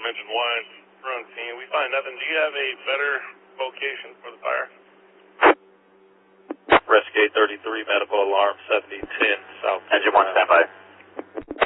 engine 1, run team. We find nothing. Do you have a better location for the fire? Rescue 33, medical alarm 7010, south. Engine 1, stand by.